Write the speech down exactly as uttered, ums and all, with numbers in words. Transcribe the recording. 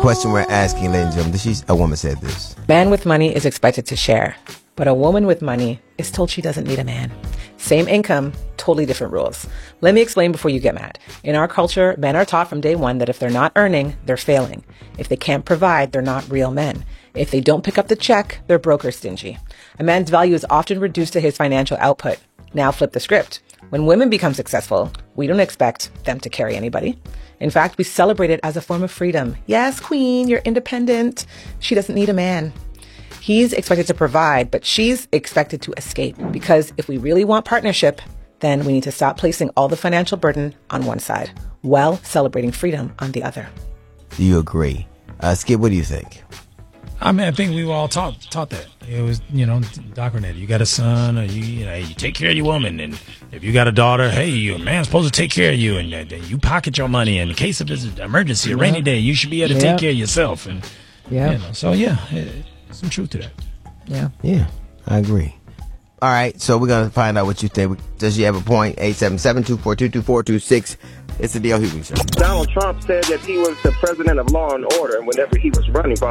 question we're asking, ladies and gentlemen. She's, a woman said this. Man with money is expected to share, but a woman with money is told she doesn't need a man. Same income, totally different rules. Let me explain before you get mad. In our culture, men are taught from day one that if they're not earning, they're failing. If they can't provide, they're not real men. If they don't pick up the check, they're broke or stingy. A man's value is often reduced to his financial output. Now flip the script. When women become successful, we don't expect them to carry anybody. In fact, we celebrate it as a form of freedom. Yes, queen, you're independent. She doesn't need a man. He's expected to provide, but she's expected to escape. Because if we really want partnership, then we need to stop placing all the financial burden on one side while celebrating freedom on the other. Do you agree? Uh, Skip, what do you think? I mean, I think we were all taught taught that. It was, you know, indoctrinated. You got a son, or you, you know, you take care of your woman, and if you got a daughter, hey, your man's supposed to take care of you, and uh, you pocket your money in case of an emergency, a Yeah. rainy day. You should be able to Yeah. take care of yourself, and Yeah. you know, so yeah, it, some truth to that. Yeah. Yeah, I agree. All right, so we're going to find out what you think. Does she have a point? eight seven seven, two four two, two four two six. It's the D L Hughley Show. Donald Trump said that he was the president of law and order, and whenever he was running for